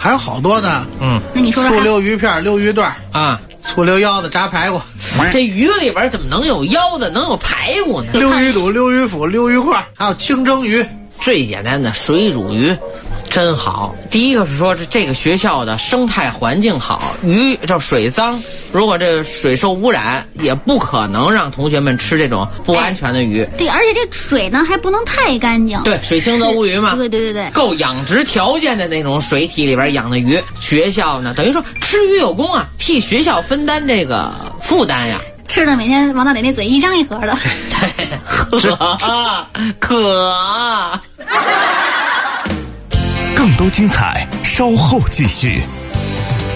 还有好多呢。 那你说说。 醋溜鱼片、溜鱼段啊， 醋溜腰子、炸排骨。 这鱼里边怎么能有腰子，能有排骨呢？ 溜鱼肚、溜鱼腹、溜鱼块，还有清蒸鱼。 最简单的水煮鱼真好。第一个是说这个学校的生态环境好，鱼叫水脏，如果这个水受污染，也不可能让同学们吃这种不安全的鱼。 对，而且这水呢还不能太干净。 对，水清则无鱼嘛。 对， 够养殖条件的那种水体里边养的鱼，学校呢等于说吃鱼有功啊，替学校分担这个负担呀。 吃的每天往那里那嘴一张一合的。 对，渴。 更多精彩稍后继续。